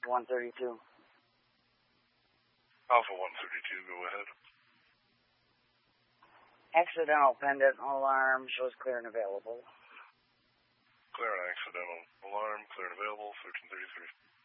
132. Alpha 132, go ahead. Accidental pendant alarm shows clear and available. Clear and accidental alarm, clear and available, 1333.